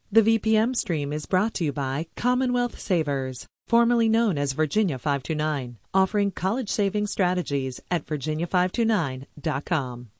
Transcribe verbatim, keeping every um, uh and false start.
The V P M stream is brought to you by Commonwealth Savers, formerly known as Virginia five two nine, offering college saving strategies at virginia five two nine dot com.